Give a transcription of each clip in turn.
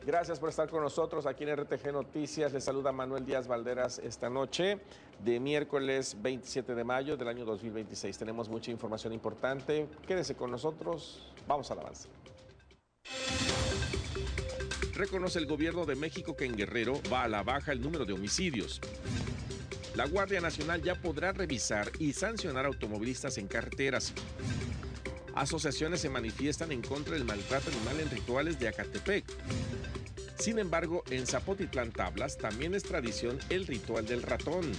Gracias por estar con nosotros aquí en RTG Noticias. Les saluda Manuel Díaz Valderas esta noche de miércoles 27 de mayo del año 2026. Tenemos mucha información importante. Quédese con nosotros. Vamos al avance. Reconoce el gobierno de México que en Guerrero va a la baja el número de homicidios. La Guardia Nacional ya podrá revisar y sancionar automovilistas en carreteras. Asociaciones se manifiestan en contra del maltrato animal en rituales de Acatepec. Sin embargo, en Zapotitlán Tablas también es tradición el ritual del ratón.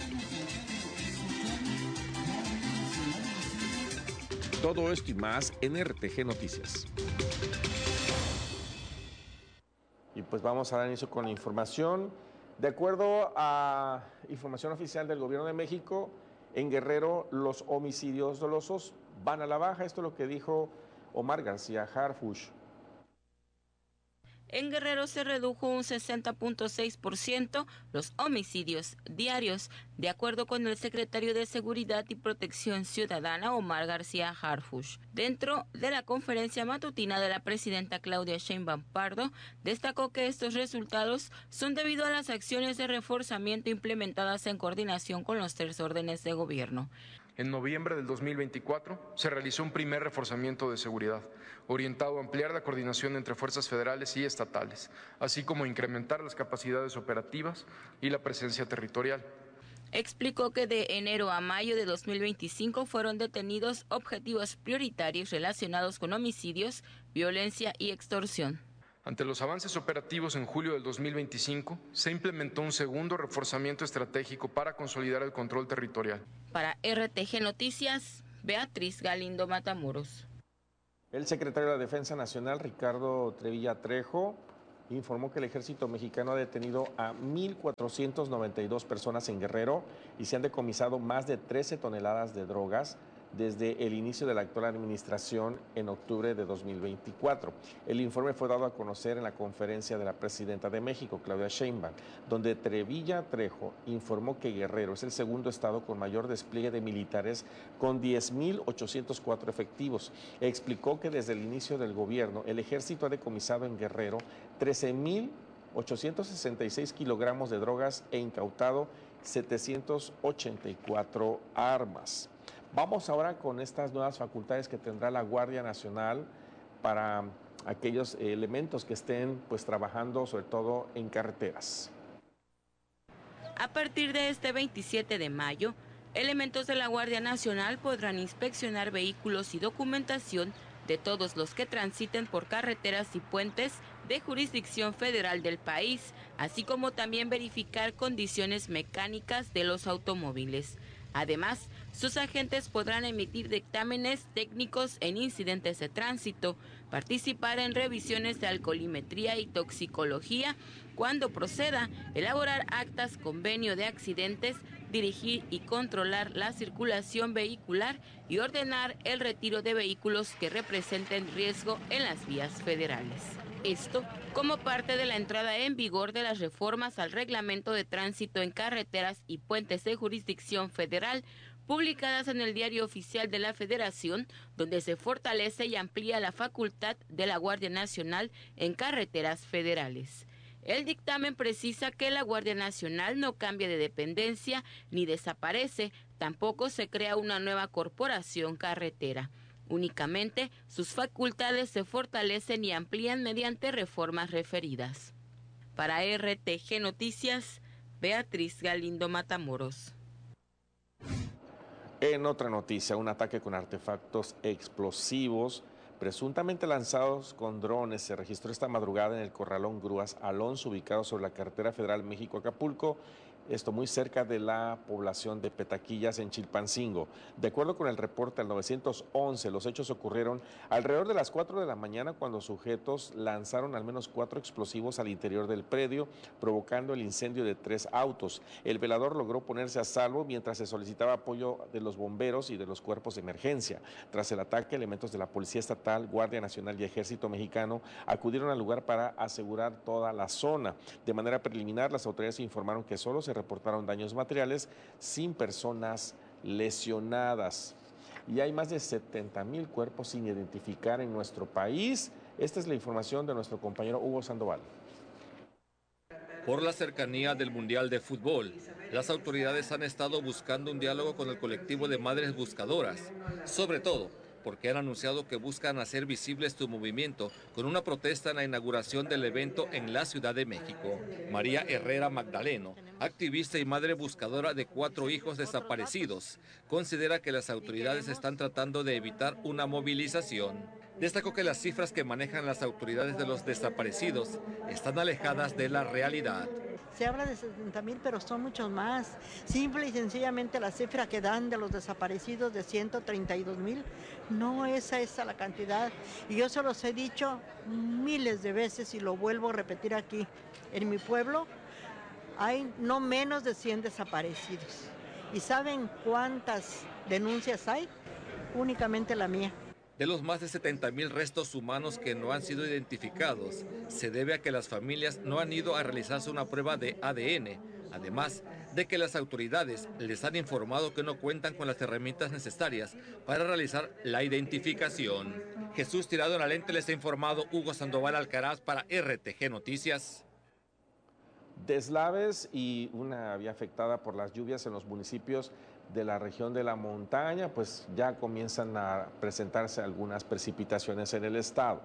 Todo esto y más en RTG Noticias. Y pues vamos a dar inicio con la información. De acuerdo a información oficial del Gobierno de México, en Guerrero los homicidios dolosos van a la baja. Esto es lo que dijo Omar García Harfuch. En Guerrero se redujo un 60.6% los homicidios diarios, de acuerdo con el secretario de Seguridad y Protección Ciudadana, Omar García Harfuch. Dentro de la conferencia matutina de la presidenta Claudia Sheinbaum Pardo, destacó que estos resultados son debido a las acciones de reforzamiento implementadas en coordinación con los 3 órdenes de gobierno. En noviembre del 2024 se realizó un primer reforzamiento de seguridad, orientado a ampliar la coordinación entre fuerzas federales y estatales, así como incrementar las capacidades operativas y la presencia territorial. Explicó que de enero a mayo de 2025 fueron detenidos objetivos prioritarios relacionados con homicidios, violencia y extorsión. Ante los avances operativos en julio del 2025, se implementó un segundo reforzamiento estratégico para consolidar el control territorial. Para RTG Noticias, Beatriz Galindo Matamoros. El secretario de la Defensa Nacional, Ricardo Trevilla Trejo, informó que el ejército mexicano ha detenido a 1,492 personas en Guerrero y se han decomisado más de 13 toneladas de drogas desde el inicio de la actual administración en octubre de 2024. El informe fue dado a conocer en la conferencia de la presidenta de México, Claudia Sheinbaum, donde Trevilla Trejo informó que Guerrero es el segundo estado con mayor despliegue de militares con 10,804 efectivos. Explicó que desde el inicio del gobierno el ejército ha decomisado en Guerrero 13,866 kilogramos de drogas e incautado 784 armas. Vamos ahora con estas nuevas facultades que tendrá la Guardia Nacional para aquellos elementos que estén trabajando sobre todo en carreteras. A partir de este 27 de mayo, elementos de la Guardia Nacional podrán inspeccionar vehículos y documentación de todos los que transiten por carreteras y puentes de jurisdicción federal del país, así como también verificar condiciones mecánicas de los automóviles. Además, sus agentes podrán emitir dictámenes técnicos en incidentes de tránsito, participar en revisiones de alcoholimetría y toxicología, cuando proceda, elaborar actas convenio de accidentes, dirigir y controlar la circulación vehicular y ordenar el retiro de vehículos que representen riesgo en las vías federales. Esto como parte de la entrada en vigor de las reformas al Reglamento de Tránsito en Carreteras y Puentes de Jurisdicción Federal, publicadas en el Diario Oficial de la Federación, donde se fortalece y amplía la facultad de la Guardia Nacional en carreteras federales. El dictamen precisa que la Guardia Nacional no cambia de dependencia ni desaparece, tampoco se crea una nueva corporación carretera. Únicamente sus facultades se fortalecen y amplían mediante reformas referidas. Para RTG Noticias, Beatriz Galindo Matamoros. En otra noticia, un ataque con artefactos explosivos presuntamente lanzados con drones se registró esta madrugada en el Corralón Grúas Alonso, ubicado sobre la carretera federal México-Acapulco, esto muy cerca de la población de Petaquillas en Chilpancingo. De acuerdo con el reporte al 911, los hechos ocurrieron alrededor de las 4 de la mañana cuando sujetos lanzaron al menos 4 explosivos al interior del predio, provocando el incendio de 3 autos. El velador logró ponerse a salvo mientras se solicitaba apoyo de los bomberos y de los cuerpos de emergencia. Tras el ataque, elementos de la Policía Estatal, Guardia Nacional y Ejército Mexicano acudieron al lugar para asegurar toda la zona. De manera preliminar, las autoridades informaron que solo se reportaron daños materiales sin personas lesionadas. Y hay más de 70,000 cuerpos sin identificar en nuestro país. Esta es la información de nuestro compañero Hugo Sandoval. Por la cercanía del Mundial de Fútbol, las autoridades han estado buscando un diálogo con el colectivo de madres buscadoras, sobre todo porque han anunciado que buscan hacer visible su movimiento con una protesta en la inauguración del evento en la Ciudad de México. María Herrera Magdaleno, activista y madre buscadora de 4 hijos desaparecidos, considera que las autoridades están tratando de evitar una movilización. Destacó que las cifras que manejan las autoridades de los desaparecidos están alejadas de la realidad. Se habla de 70,000, pero son muchos más. Simple y sencillamente la cifra que dan de los desaparecidos de 132,000, no es esa la cantidad. Y yo se los he dicho miles de veces y lo vuelvo a repetir aquí. En mi pueblo hay no menos de 100 desaparecidos. ¿Y saben cuántas denuncias hay? Únicamente la mía. De los más de 70,000 restos humanos que no han sido identificados, se debe a que las familias no han ido a realizarse una prueba de ADN, además de que las autoridades les han informado que no cuentan con las herramientas necesarias para realizar la identificación. Jesús Tirado en la Lente les ha informado Hugo Sandoval Alcaraz para RTG Noticias. Deslaves y una vía afectada por las lluvias en los municipios de la región de la montaña, pues ya comienzan a presentarse algunas precipitaciones en el estado.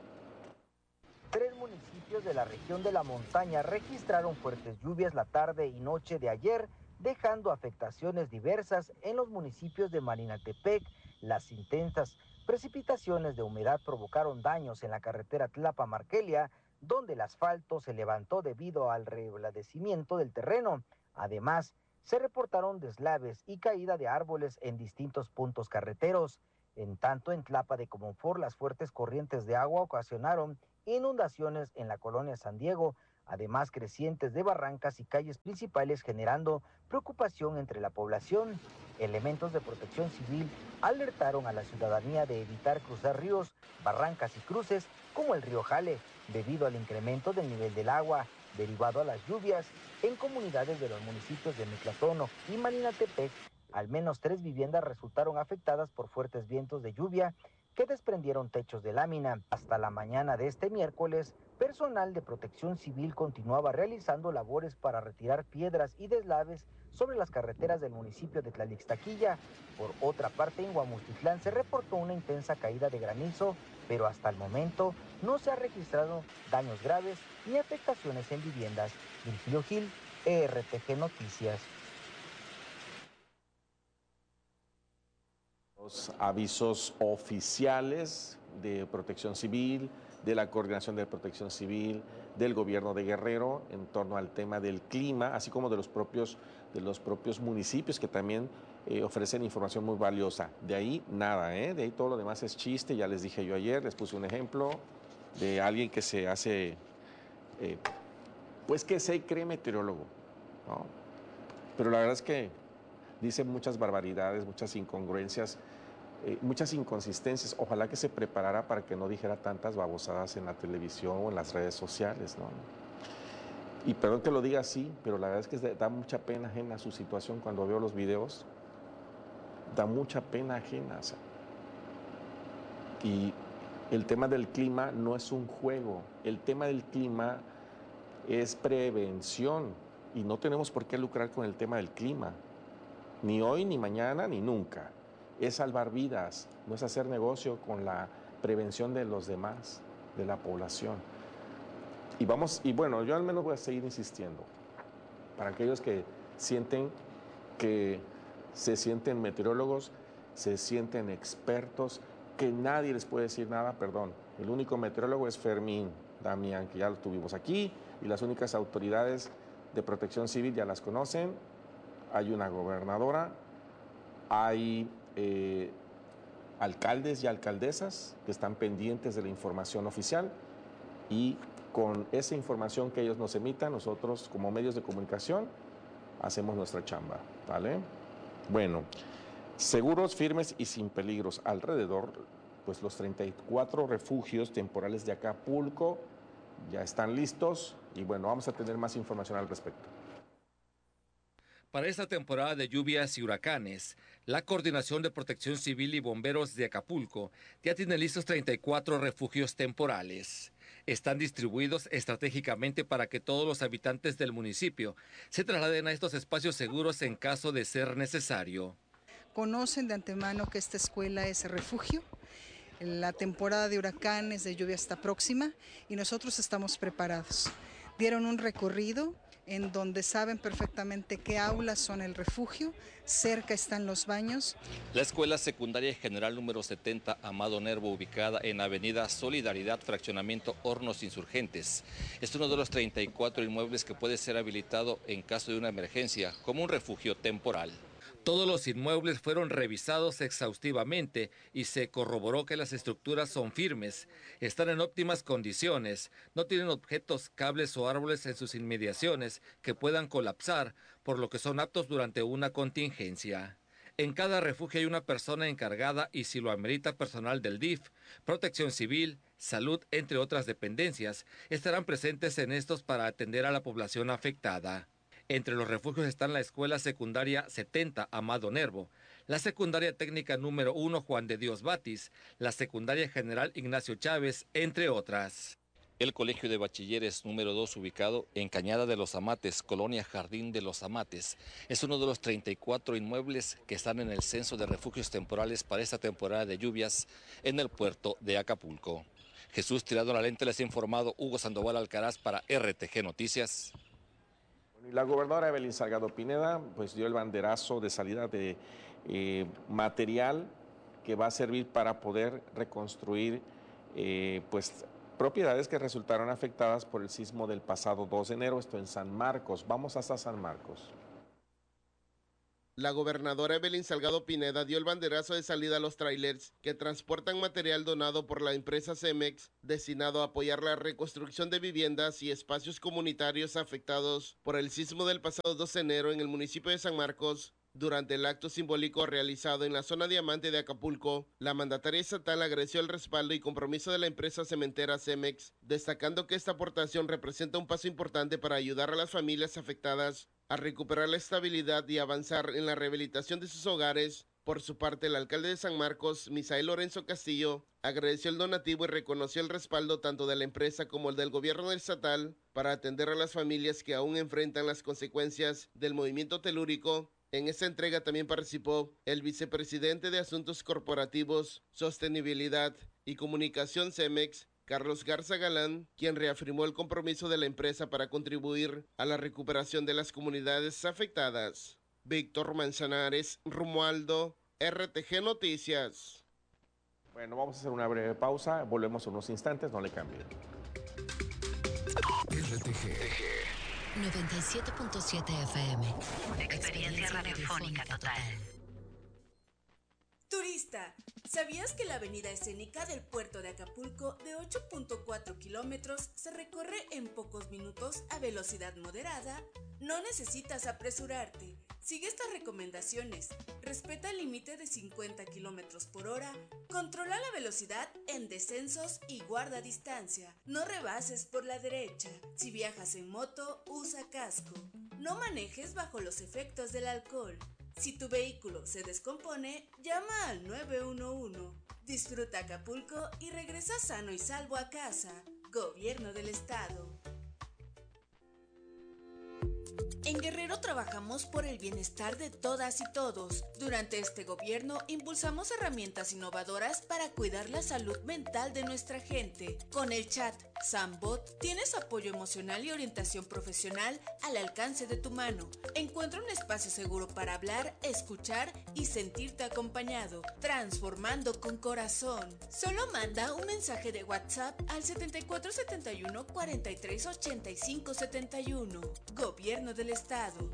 3 municipios de la región de la montaña registraron fuertes lluvias la tarde y noche de ayer, dejando afectaciones diversas en los municipios de Marinaltepec. Las intensas precipitaciones de humedad provocaron daños en la carretera Tlapa-Marquelia, donde el asfalto se levantó debido al reblandecimiento del terreno. Además, se reportaron deslaves y caída de árboles en distintos puntos carreteros. En tanto, en Tlapa de Comonfort, las fuertes corrientes de agua ocasionaron inundaciones en la colonia San Diego, además crecientes de barrancas y calles principales, generando preocupación entre la población. Elementos de protección civil alertaron a la ciudadanía de evitar cruzar ríos, barrancas y cruces como el río Jale, debido al incremento del nivel del agua derivado a las lluvias. En comunidades de los municipios de Mictlatono y Marinaltepec, al menos 3 viviendas resultaron afectadas por fuertes vientos de lluvia que desprendieron techos de lámina. Hasta la mañana de este miércoles, personal de protección civil continuaba realizando labores para retirar piedras y deslaves sobre las carreteras del municipio de Tlalixtaquilla. Por otra parte, en Huamustitlán se reportó una intensa caída de granizo, pero hasta el momento no se ha registrado daños graves ni afectaciones en viviendas. Virgilio Gil, RTG Noticias. Los avisos oficiales de Protección Civil, de la Coordinación de Protección Civil, del Gobierno de Guerrero en torno al tema del clima, así como de los propios municipios que también ofrecen información muy valiosa. De ahí nada, de ahí todo lo demás es chiste. Ya les dije yo ayer, les puse un ejemplo de alguien que se hace, pues que se cree meteorólogo, ¿no? Pero la verdad es que dice muchas barbaridades, muchas incongruencias, muchas inconsistencias. Ojalá que se preparara para que no dijera tantas babosadas en la televisión o en las redes sociales, ¿no? Y perdón que lo diga así, pero la verdad es que da mucha pena ajena su situación cuando veo los videos. Da mucha pena ajena. O sea. Y el tema del clima no es un juego. El tema del clima es prevención y no tenemos por qué lucrar con el tema del clima. Ni hoy, ni mañana, ni nunca. Es salvar vidas, no es hacer negocio con la prevención de los demás, de la población. Y bueno, yo al menos voy a seguir insistiendo. Para aquellos que se sienten meteorólogos, se sienten expertos, que nadie les puede decir nada, perdón. El único meteorólogo es Fermín Damián, que ya lo tuvimos aquí, y las únicas autoridades de protección civil ya las conocen. Hay una gobernadora, hay alcaldes y alcaldesas que están pendientes de la información oficial, y con esa información que ellos nos emitan, nosotros como medios de comunicación hacemos nuestra chamba, ¿vale? Bueno, seguros, firmes y sin peligros alrededor, pues los 34 refugios temporales de Acapulco ya están listos y bueno, vamos a tener más información al respecto. Para esta temporada de lluvias y huracanes, la Coordinación de Protección Civil y Bomberos de Acapulco ya tiene listos 34 refugios temporales. Están distribuidos estratégicamente para que todos los habitantes del municipio se trasladen a estos espacios seguros en caso de ser necesario. Conocen de antemano que esta escuela es refugio. La temporada de huracanes, de lluvia está próxima y nosotros estamos preparados. Dieron un recorrido en donde saben perfectamente qué aulas son el refugio, cerca están los baños. La Escuela Secundaria General número 70 Amado Nervo, ubicada en Avenida Solidaridad, Fraccionamiento Hornos Insurgentes, es uno de los 34 inmuebles que puede ser habilitado en caso de una emergencia como un refugio temporal. Todos los inmuebles fueron revisados exhaustivamente y se corroboró que las estructuras son firmes, están en óptimas condiciones, no tienen objetos, cables o árboles en sus inmediaciones que puedan colapsar, por lo que son aptos durante una contingencia. En cada refugio hay una persona encargada y, si lo amerita, personal del DIF, Protección Civil, Salud, entre otras dependencias, estarán presentes en estos para atender a la población afectada. Entre los refugios están la Escuela Secundaria 70 Amado Nervo, la Secundaria Técnica número 1 Juan de Dios Batis, la Secundaria General Ignacio Chávez, entre otras. El Colegio de Bachilleres número 2, ubicado en Cañada de los Amates, Colonia Jardín de los Amates, es uno de los 34 inmuebles que están en el censo de refugios temporales para esta temporada de lluvias en el puerto de Acapulco. Jesús Tirado la Lente les ha informado Hugo Sandoval Alcaraz para RTG Noticias. La gobernadora Evelyn Salgado Pineda pues dio el banderazo de salida de material que va a servir para poder reconstruir pues propiedades que resultaron afectadas por el sismo del pasado 2 de enero, esto en San Marcos. Vamos hasta San Marcos. La gobernadora Evelyn Salgado Pineda dio el banderazo de salida a los trailers que transportan material donado por la empresa Cemex destinado a apoyar la reconstrucción de viviendas y espacios comunitarios afectados por el sismo del pasado 2 de enero en el municipio de San Marcos. Durante el acto simbólico realizado en la zona Diamante de Acapulco, la mandataria estatal agradeció el respaldo y compromiso de la empresa cementera Cemex, destacando que esta aportación representa un paso importante para ayudar a las familias afectadas a recuperar la estabilidad y avanzar en la rehabilitación de sus hogares. Por su parte, el alcalde de San Marcos, Misael Lorenzo Castillo, agradeció el donativo y reconoció el respaldo tanto de la empresa como el del gobierno estatal para atender a las familias que aún enfrentan las consecuencias del movimiento telúrico. En esta entrega también participó el vicepresidente de Asuntos Corporativos, Sostenibilidad y Comunicación Cemex, Carlos Garza Galán, quien reafirmó el compromiso de la empresa para contribuir a la recuperación de las comunidades afectadas. Víctor Manzanares, Romualdo, RTG Noticias. Bueno, vamos a hacer una breve pausa, volvemos en unos instantes, no le cambien. RTG 97.7 FM. Experiencia radiofónica total. Turista, ¿sabías que la avenida escénica del puerto de Acapulco de 8.4 kilómetros se recorre en pocos minutos a velocidad moderada? No necesitas apresurarte. Sigue estas recomendaciones. Respeta el límite de 50 kilómetros por hora. Controla la velocidad en descensos y guarda distancia. No rebases por la derecha. Si viajas en moto, usa casco. No manejes bajo los efectos del alcohol. Si tu vehículo se descompone, llama al 911. Disfruta Acapulco y regresa sano y salvo a casa. Gobierno del Estado. En Guerrero trabajamos por el bienestar de todas y todos. Durante este gobierno impulsamos herramientas innovadoras para cuidar la salud mental de nuestra gente. Con el chat Sambot tienes apoyo emocional y orientación profesional al alcance de tu mano. Encuentra un espacio seguro para hablar, escuchar y sentirte acompañado. Transformando con corazón. Solo manda un mensaje de WhatsApp al 7471 43 85 71. Gobierno del Estado.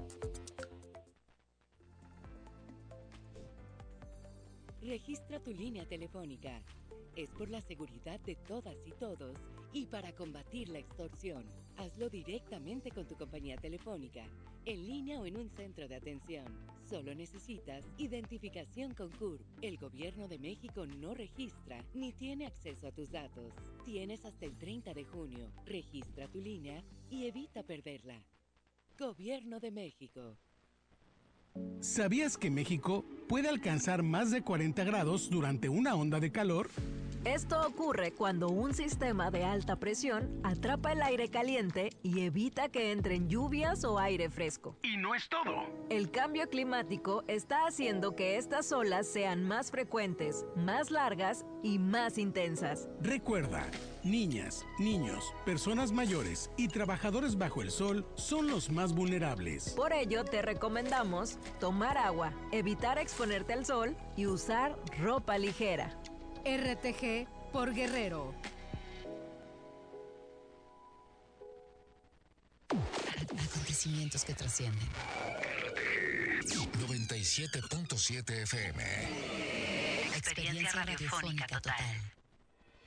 Registra tu línea telefónica. Es por la seguridad de todas y todos y para combatir la extorsión. Hazlo directamente con tu compañía telefónica, en línea o en un centro de atención. Solo necesitas identificación con CURP. El Gobierno de México no registra ni tiene acceso a tus datos. Tienes hasta el 30 de junio. Registra tu línea y evita perderla. Gobierno de México. ¿Sabías que México puede alcanzar más de 40 grados durante una onda de calor? Esto ocurre cuando un sistema de alta presión atrapa el aire caliente y evita que entren lluvias o aire fresco. Y no es todo. El cambio climático está haciendo que estas olas sean más frecuentes, más largas y más intensas. Recuerda, niñas, niños, personas mayores y trabajadores bajo el sol son los más vulnerables. Por ello, te recomendamos tomar agua, evitar exponerte al sol y usar ropa ligera. RTG por Guerrero. Acontecimientos que trascienden. RTG 97.7 FM. Experiencia radiofónica total.